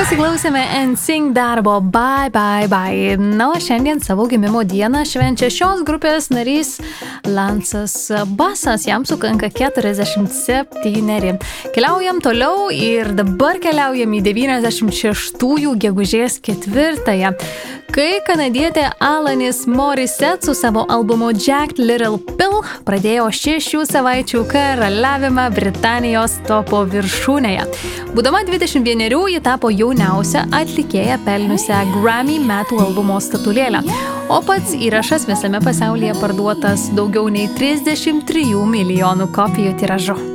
Pasiklausėme NSYNC darbo Bye Bye Bye. Na, o šiandien savo gimimo dieną švenčia šios grupės narys Lansas Bassas. Jam sukanka 47. Keliaujam toliau ir dabar keliaujam į 96-ųjų gegužės 4. Kai kanadietė Alanis Morissette su savo albumu Jagged Little Pill pradėjo 6 savaičių karaliavimą Britanijos topo viršūnėje. Būdama 21, ji tapo jauniausia atlikėja pelniusią Grammy metų albumo statulėlę, o pats įrašas visame pasaulyje parduotas daugiau nei 33 milijonų kopijų tiražu.